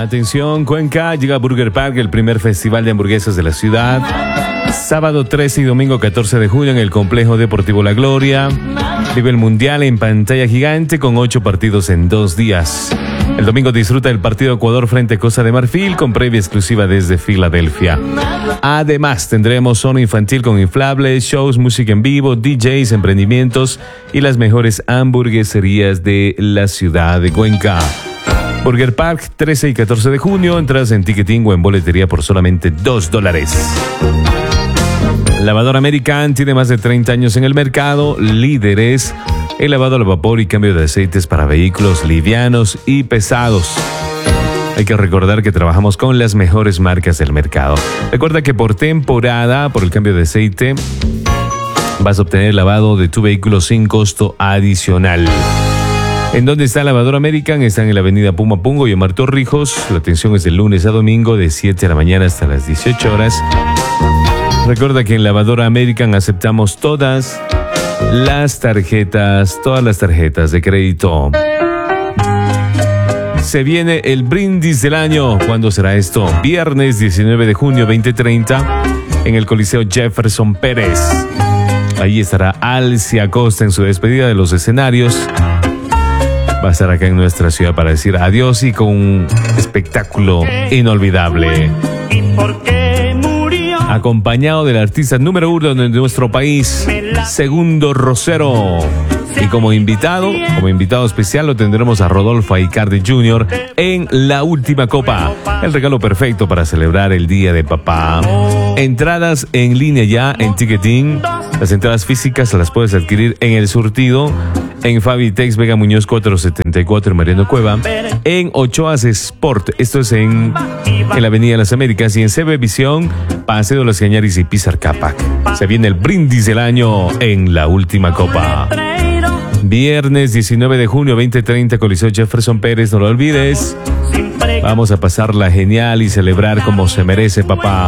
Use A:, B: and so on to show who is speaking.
A: Atención, Cuenca, llega a Burger Park, el primer festival de hamburguesas de la ciudad. Sábado 13 y domingo 14 de julio en el Complejo Deportivo La Gloria. Vive el Mundial en pantalla gigante con 8 partidos en 2 días. El domingo disfruta el partido Ecuador frente a Costa de Marfil con previa exclusiva desde Filadelfia. Además, tendremos zona infantil con inflables, shows, música en vivo, DJs, emprendimientos y las mejores hamburgueserías de la ciudad de Cuenca. Burger Park, 13 y 14 de junio. Entradas en ticketing o en boletería por solamente $2. Lavadora American tiene más de 30 años en el mercado. Líderes en lavado al vapor y cambio de aceites para vehículos livianos y pesados. Hay que recordar que trabajamos con las mejores marcas del mercado. Recuerda que por temporada, por el cambio de aceite, vas a obtener el lavado de tu vehículo sin costo adicional. ¿En dónde está Lavadora American? Están en la avenida Pumapungo y Omar Torrijos. La atención es de lunes a domingo de 7 de la mañana hasta las 18 horas. Recuerda que en Lavadora American aceptamos todas las tarjetas de crédito. Se viene el brindis del año. ¿Cuándo será esto? Viernes 19 de junio 2030 en el Coliseo Jefferson Pérez. Ahí estará Alcia Costa en su despedida de los escenarios. Va a estar acá en nuestra ciudad para decir adiós y con un espectáculo inolvidable. Acompañado del artista número 1 de nuestro país, Segundo Rosero. Y como invitado especial lo tendremos a Rodolfo Aicardi Jr. en La Última Copa. El regalo perfecto para celebrar el Día de Papá. Entradas en línea ya en ticketing. Las entradas físicas las puedes adquirir en El Surtido, en Fabitex Vega Muñoz 474 en Mariano Cueva, en Ochoas Sport, esto es en la Avenida de las Américas, y en CB Visión, Paseo de los Cañaris y Pizar Capac. Se viene el brindis del año en La Última Copa. Viernes 19 de junio 2030, Coliseo Jefferson Pérez, no lo olvides. Vamos a pasarla genial y celebrar como se merece, papá.